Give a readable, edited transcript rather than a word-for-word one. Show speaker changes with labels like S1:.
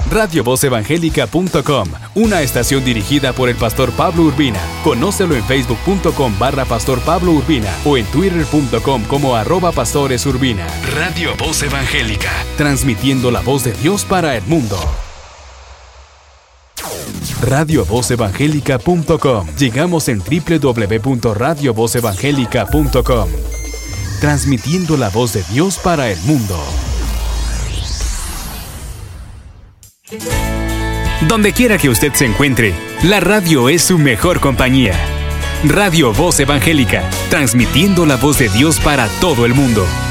S1: RadioVozEvangélica.com, una estación dirigida por el pastor Pablo Urbina. Conócelo en Facebook.com/Pastor Pablo Urbina o en Twitter.com como @PastoresUrbina. Radio Voz Evangélica, transmitiendo la voz de Dios para el mundo. RadioVozEvangélica.com. Llegamos en www.RadioVozEvangélica.com, transmitiendo la voz de Dios para el mundo. Donde quiera que usted se encuentre, la radio es su mejor compañía. Radio Voz Evangélica, transmitiendo la voz de Dios para todo el mundo.